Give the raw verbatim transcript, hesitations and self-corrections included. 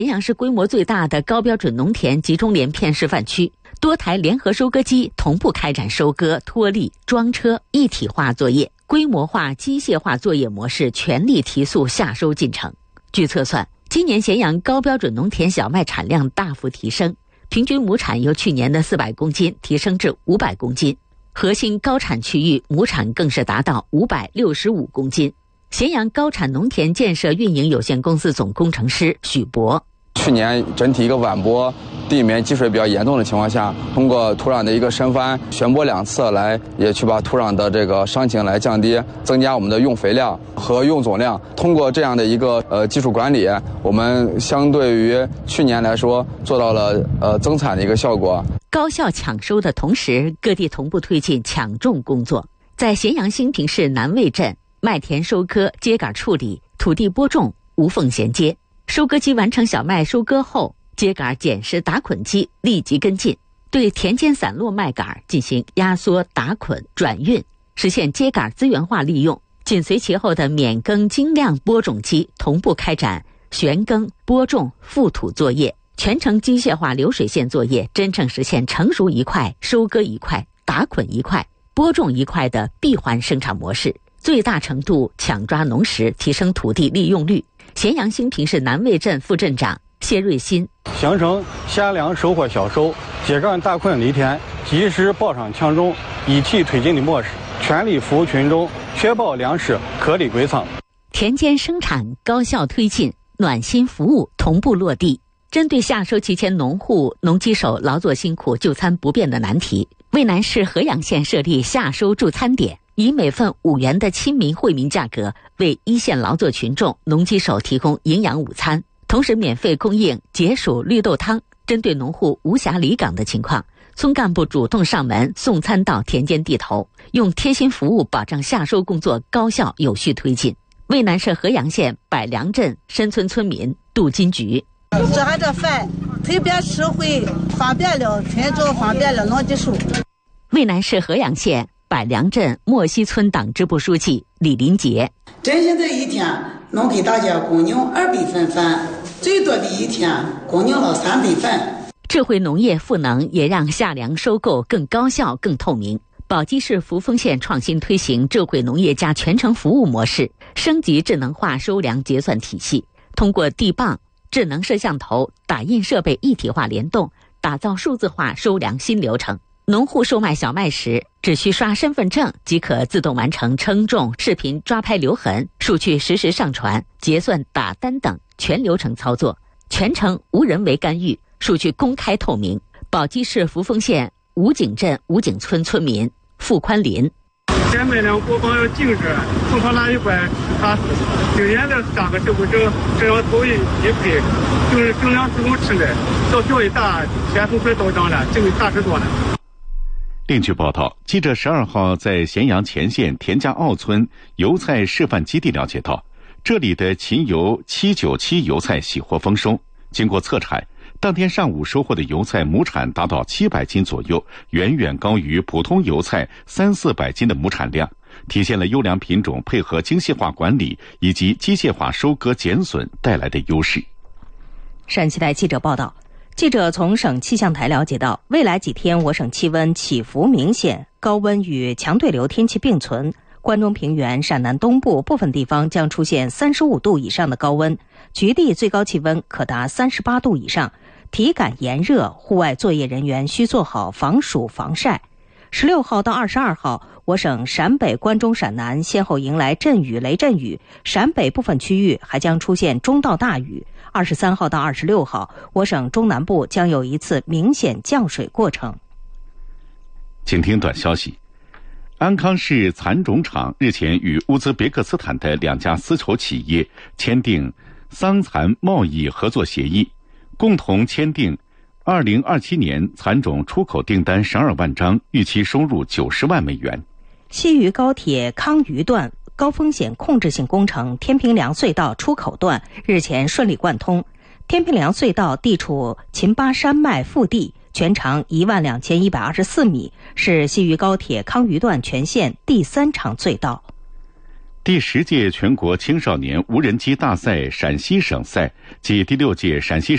咸阳市规模最大的高标准农田集中连片示范区，多台联合收割机同步开展收割、脱粒、装车一体化作业，规模化、机械化作业模式全力提速夏收进程。据测算，今年咸阳高标准农田小麦产量大幅提升，平均亩产由去年的四百公斤提升至五百公斤，核心高产区域亩产更是达到五百六十五公斤。咸阳高产农田建设运营有限公司总工程师许博， 去年整体一个晚播，地面积水比较严重的情况下，通过土壤的一个深翻、旋播两次来，也去把土壤的这个伤情来降低，增加我们的用肥量和用总量。通过这样的一个呃技术管理，我们相对于去年来说做到了呃增产的一个效果。 高效抢收的同时，各地同步推进抢种工作。在咸阳兴平市南魏镇，麦田收割、秸秆处理、土地播种无缝衔接。收割机完成小麦收割后，秸秆捡拾打捆机立即跟进，对田间散落麦秆进行压缩、打捆、转运，实现秸秆资源化利用。紧随其后的免耕精量播种机同步开展旋耕、播种、覆土作业，全程机械化流水线作业，真正实现成熟一块、收割一块、打捆一块、播种一块的闭环生产模式，最大程度抢抓农时，提升土地利用率。咸阳兴平市南魏镇副镇长谢瑞新， 形成先粮收获小收、秸秆大捆犁田、及时报上抢种、一体推进的模式，全力服务群众，确保粮食合理归仓。 田间生产高效推进，暖心服务同步落地。针对夏收期间农户、农机手劳作辛苦、就餐不便的难题，渭南市合阳县设立夏收助餐点，以每份五元的亲民惠民价格，为一线劳作群众、农机手提供营养午餐，同时免费供应解暑绿豆汤。针对农户无暇离岗的情况，村干部主动上门送餐到田间地头，用贴心服务保障夏收工作高效有序推进。渭南市合阳县百良镇深村村民杜金菊， 吃下这饭特别实惠，方便了群众，方便了农机手。 渭南市合阳县百良镇莫西村党支部书记李林杰， 真心的一天能给大家供应二百份饭，最多的一天供应了三百份。 智慧农业赋能也让夏粮收购更高效、更透明。宝鸡市扶风县创新推行智慧农业加全程服务模式，升级智能化收粮结算体系，通过地磅、智能摄像头、打印设备一体化联动，打造数字化收粮新流程。农户售卖小麦时，只需刷身份证即可自动完成称重、视频抓拍留痕、数据实时上传、结算、打单等全流程操作，全程无人为干预，数据公开透明。宝鸡市扶风县武井镇武井村村民付宽林， 先买两播放要静止，从他那一块他今年的三个身份证，这样头一一配，就是整两自动吃的，到表一打，先从快到账了，这个大十多了。 另据报道，记者十二号在咸阳前县田家坳村油菜示范基地了解到，这里的秦油七九七油菜喜获丰收，经过测产，当天上午收获的油菜亩产达到七百斤左右，远远高于普通油菜三四百斤的亩产量，体现了优良品种配合精细化管理以及机械化收割减损带来的优势。 陕西台记者报道，记者从省气象台了解到，未来几天我省气温起伏明显，高温与强对流天气并存。关中平原、陕南东部部分地方将出现三十五度以上的高温，局地最高气温可达三十八度以上，体感炎热，户外作业人员需做好防暑防晒。十六号到二十二号，我省陕北、关中、陕南先后迎来阵雨、雷阵雨，陕北部分区域还将出现中到大雨。二十三号到二十六号，我省中南部将有一次明显降水过程。 请听短消息。安康市蚕种厂日前与乌兹别克斯坦的两家丝绸企业签订桑蚕贸易合作协议，共同签订二零二七年蚕种出口订单十二万张，预期收入九十万美元。 西渝高铁康渝段高风险控制性工程天平梁隧道出口段日前顺利贯通。天平梁隧道地处秦巴山脉腹地，全长一万两千一百二十四米，是西渝高铁康渝段全线第三长隧道。 第十届全国青少年无人机大赛陕西省赛暨第六届陕西